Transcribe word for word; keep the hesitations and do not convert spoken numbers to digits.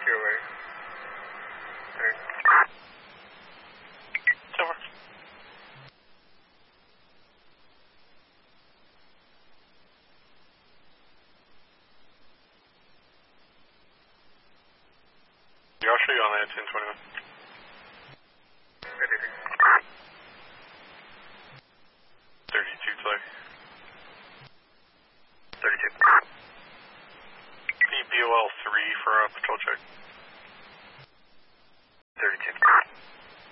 away. Right. It's over. Yeah, I'll show you on that ten twenty-one. thirty-two play. thirty-two. P B O L three for a patrol check.